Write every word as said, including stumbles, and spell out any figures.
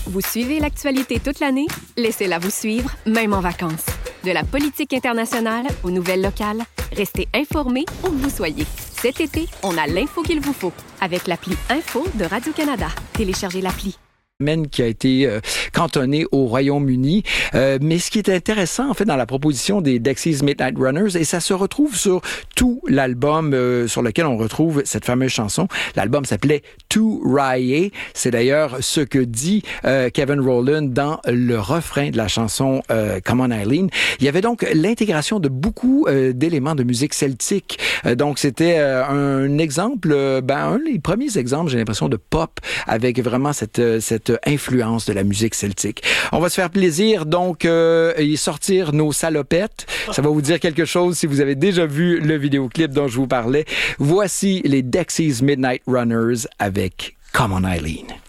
Vous suivez l'actualité toute l'année? Laissez-la vous suivre, même en vacances. De la politique internationale aux nouvelles locales, restez informés où que vous soyez. Cet été, on a l'info qu'il vous faut avec l'appli Info de Radio-Canada. Téléchargez l'appli. Qui a été euh, cantonné au Royaume-Uni. Euh, mais ce qui est intéressant, en fait, dans la proposition des Dexys Midnight Runners, et ça se retrouve sur tout l'album euh, sur lequel on retrouve cette fameuse chanson. L'album s'appelait To Rye. C'est d'ailleurs ce que dit euh, Kevin Rowland dans le refrain de la chanson euh, Come On Eileen. Il y avait donc l'intégration de beaucoup euh, d'éléments de musique celtique. Euh, donc, c'était euh, un exemple, euh, ben, un des premiers exemples, j'ai l'impression, de pop avec vraiment cette, cette influence de la musique celtique. On va se faire plaisir, donc, euh, et sortir nos salopettes. Ça va vous dire quelque chose si vous avez déjà vu le vidéoclip dont je vous parlais. Voici les Dexys Midnight Runners avec Come On Eileen.